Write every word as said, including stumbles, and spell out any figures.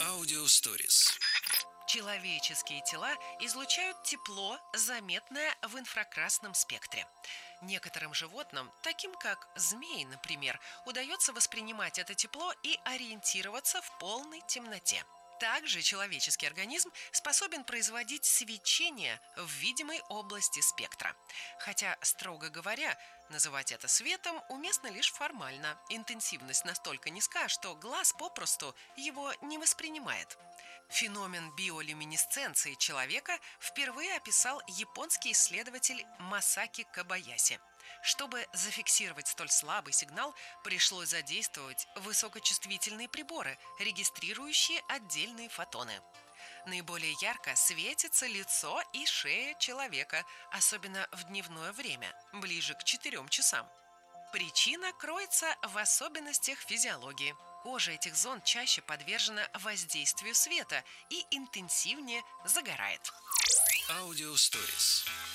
Аудиосторис. Человеческие тела излучают тепло, заметное в инфракрасном спектре. Некоторым животным, таким как змеи, например, удается воспринимать это тепло и ориентироваться в полной темноте. Также человеческий организм способен производить свечение в видимой области спектра. Хотя, строго говоря, называть это светом уместно лишь формально. Интенсивность настолько низка, что глаз попросту его не воспринимает. Феномен биолюминесценции человека впервые описал японский исследователь Масаки Кобаяси. Чтобы зафиксировать столь слабый сигнал, пришлось задействовать высокочувствительные приборы, регистрирующие отдельные фотоны. Наиболее ярко светится лицо и шея человека, особенно в дневное время, ближе к четырем часам. Причина кроется в особенностях физиологии. Кожа этих зон чаще подвержена воздействию света и интенсивнее загорает. Аудиосторис.